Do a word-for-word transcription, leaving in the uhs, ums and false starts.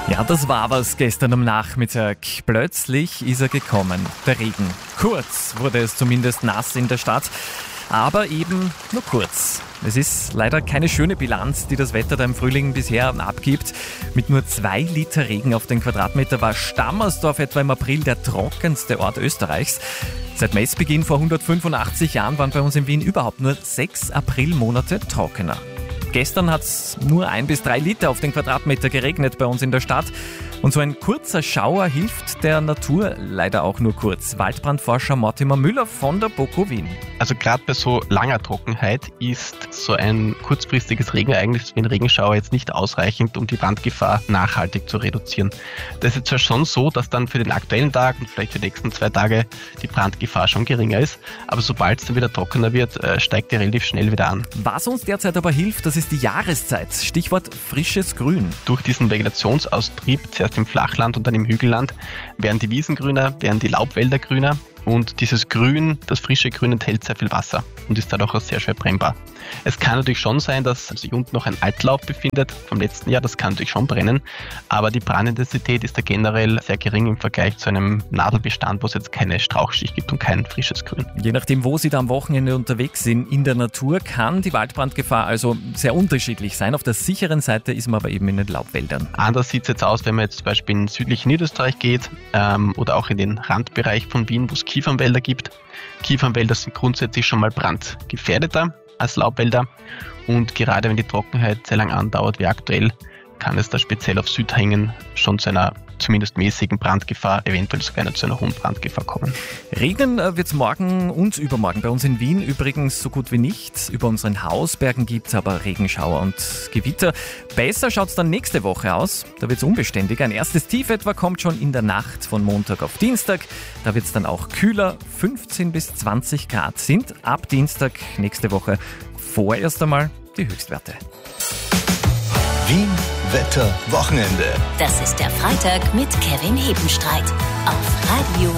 Ja, das war was gestern am Nachmittag. Plötzlich ist er gekommen, der Regen. Kurz wurde es zumindest nass in der Stadt, aber eben nur kurz. Es ist leider keine schöne Bilanz, die das Wetter da im Frühling bisher abgibt. Mit nur zwei Liter Regen auf den Quadratmeter war Stammersdorf etwa im April der trockenste Ort Österreichs. Seit Messbeginn vor hundertfünfundachtzig Jahren waren bei uns in Wien überhaupt nur sechs Aprilmonate trockener. Gestern hat es nur ein bis drei Liter auf den Quadratmeter geregnet bei uns in der Stadt. Und so ein kurzer Schauer hilft der Natur leider auch nur kurz. Waldbrandforscher Mortimer Müller von der BOKU Wien. Also gerade bei so langer Trockenheit ist so ein kurzfristiges Regenereignis wie ein Regenschauer jetzt nicht ausreichend, um die Brandgefahr nachhaltig zu reduzieren. Das ist jetzt zwar schon so, dass dann für den aktuellen Tag und vielleicht für die nächsten zwei Tage die Brandgefahr schon geringer ist, aber sobald es dann wieder trockener wird, steigt die relativ schnell wieder an. Was uns derzeit aber hilft, das ist die Jahreszeit. Stichwort frisches Grün. Durch diesen Vegetationsaustrieb, zuerst im Flachland und dann im Hügelland, werden die Wiesen grüner, werden die Laubwälder grüner. Und dieses Grün, das frische Grün, enthält sehr viel Wasser und ist dadurch auch sehr schwer brennbar. Es kann natürlich schon sein, dass sich unten noch ein Altlaub befindet vom letzten Jahr, das kann natürlich schon brennen, aber die Brandintensität ist da generell sehr gering im Vergleich zu einem Nadelbestand, wo es jetzt keine Strauchschicht gibt und kein frisches Grün. Je nachdem, wo Sie da am Wochenende unterwegs sind in der Natur, kann die Waldbrandgefahr also sehr unterschiedlich sein. Auf der sicheren Seite ist man aber eben in den Laubwäldern. Anders sieht es jetzt aus, wenn man jetzt zum Beispiel in südlichen Niederösterreich geht ähm, oder auch in den Randbereich von Wien, wo es Kiefernwälder gibt. Kiefernwälder sind grundsätzlich schon mal brandgefährdeter als Laubwälder und gerade wenn die Trockenheit sehr lang andauert wie aktuell, kann es da speziell auf Südhängen schon zu einer zumindest mäßigen Brandgefahr, eventuell sogar zu einer hohen Brandgefahr kommen. Regnen wird es morgen und übermorgen bei uns in Wien übrigens so gut wie nicht. Über unseren Hausbergen gibt es aber Regenschauer und Gewitter. Besser schaut es dann nächste Woche aus. Da wird es unbeständig. Ein erstes Tief etwa kommt schon in der Nacht von Montag auf Dienstag. Da wird es dann auch kühler. fünfzehn bis zwanzig Grad sind ab Dienstag nächste Woche vorerst einmal die Höchstwerte. Wien Wetter Wochenende. Das ist der Freitag mit Kevin Hebenstreit auf Radio